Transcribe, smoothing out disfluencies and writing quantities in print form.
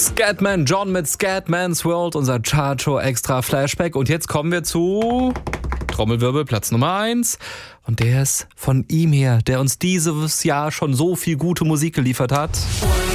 Scatman John mit Scatman's World, unser Chartshow Extra Flashback. Und jetzt kommen wir zu Trommelwirbel, Platz Nummer 1. Und der ist von ihm her, der uns dieses Jahr schon so viel gute Musik geliefert hat.